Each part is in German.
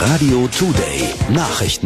Radio Today Nachrichten.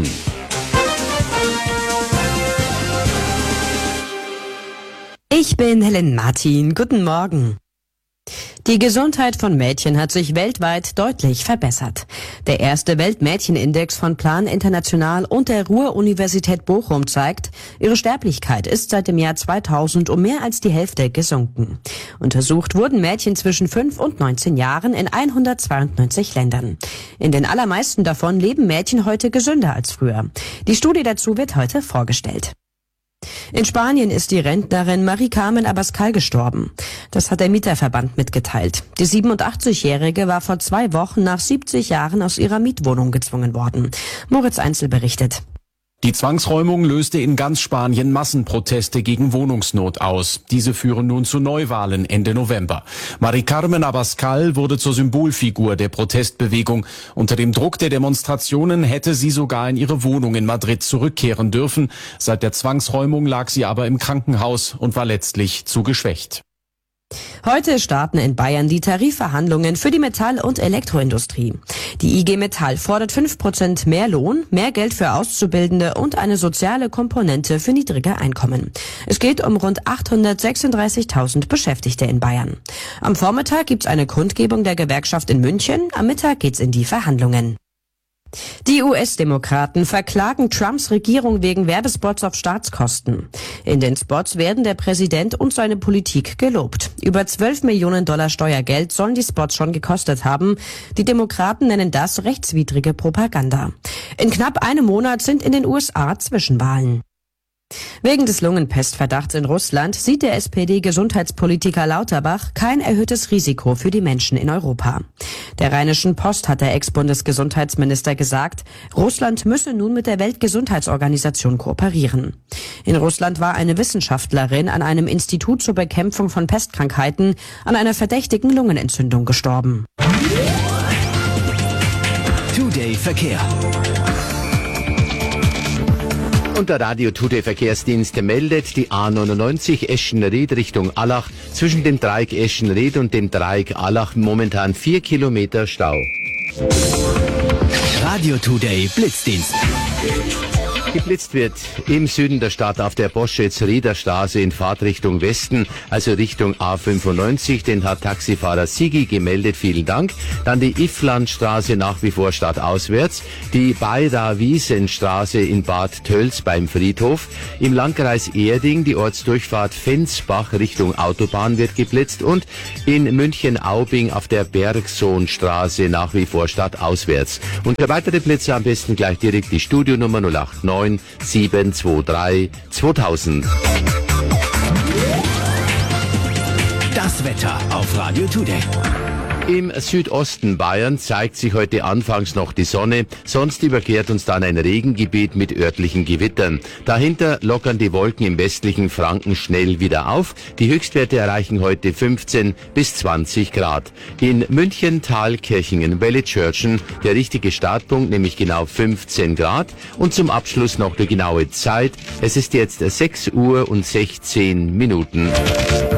Ich bin Helen Martin. Guten Morgen. Die Gesundheit von Mädchen hat sich weltweit deutlich verbessert. Der erste Weltmädchenindex von Plan International und der Ruhr-Universität Bochum zeigt, ihre Sterblichkeit ist seit dem Jahr 2000 um mehr als die Hälfte gesunken. Untersucht wurden Mädchen zwischen 5 und 19 Jahren in 192 Ländern. In den allermeisten davon leben Mädchen heute gesünder als früher. Die Studie dazu wird heute vorgestellt. In Spanien ist die Rentnerin Mari Carmen Abascal gestorben. Das hat der Mieterverband mitgeteilt. Die 87-Jährige war vor 2 Wochen nach 70 Jahren aus ihrer Mietwohnung gezwungen worden. Moritz Einzel berichtet. Die Zwangsräumung löste in ganz Spanien Massenproteste gegen Wohnungsnot aus. Diese führen nun zu Neuwahlen Ende November. Mari Carmen Abascal wurde zur Symbolfigur der Protestbewegung. Unter dem Druck der Demonstrationen hätte sie sogar in ihre Wohnung in Madrid zurückkehren dürfen. Seit der Zwangsräumung lag sie aber im Krankenhaus und war letztlich zu geschwächt. Heute starten in Bayern die Tarifverhandlungen für die Metall- und Elektroindustrie. Die IG Metall fordert 5% mehr Lohn, mehr Geld für Auszubildende und eine soziale Komponente für niedrige Einkommen. Es geht um rund 836.000 Beschäftigte in Bayern. Am Vormittag gibt's eine Kundgebung der Gewerkschaft in München, am Mittag geht's in die Verhandlungen. Die US-Demokraten verklagen Trumps Regierung wegen Werbespots auf Staatskosten. In den Spots werden der Präsident und seine Politik gelobt. Über $12 Millionen Steuergeld sollen die Spots schon gekostet haben. Die Demokraten nennen das rechtswidrige Propaganda. In knapp einem Monat sind in den USA Zwischenwahlen. Wegen des Lungenpestverdachts in Russland sieht der SPD-Gesundheitspolitiker Lauterbach kein erhöhtes Risiko für die Menschen in Europa. Der Rheinischen Post hat der Ex-Bundesgesundheitsminister gesagt, Russland müsse nun mit der Weltgesundheitsorganisation kooperieren. In Russland war eine Wissenschaftlerin an einem Institut zur Bekämpfung von Pestkrankheiten an einer verdächtigen Lungenentzündung gestorben. Today Verkehr. Und der Radio Today Verkehrsdienst meldet die A99 Eschenried Richtung Allach zwischen dem Dreieck Eschenried und dem Dreieck Allach momentan 4 Kilometer Stau. Radio Today Blitzdienst. Geblitzt wird im Süden der Stadt auf der Boschitz-Rieder Straße in Fahrtrichtung Westen, also Richtung A95. Den hat Taxifahrer Sigi gemeldet. Vielen Dank. Dann die Ifflandstraße nach wie vor stadtauswärts. Die Beira-Wiesenstraße in Bad Tölz beim Friedhof. Im Landkreis Erding die Ortsdurchfahrt Fensbach Richtung Autobahn wird geblitzt. Und in München-Aubing auf der Bergsohnstraße nach wie vor stadtauswärts. Und für weitere Blitze am besten gleich direkt die Studionummer 089 723 2000. Das Wetter auf Radio Today. Im Südosten Bayern zeigt sich heute anfangs noch die Sonne, sonst überquert uns dann ein Regengebiet mit örtlichen Gewittern. Dahinter lockern die Wolken im westlichen Franken schnell wieder auf. Die Höchstwerte erreichen heute 15 bis 20 Grad. In München, Thalkirchen, Wellitschörchen der richtige Startpunkt, nämlich genau 15 Grad. Und zum Abschluss noch die genaue Zeit. Es ist jetzt 6 Uhr und 16 Minuten.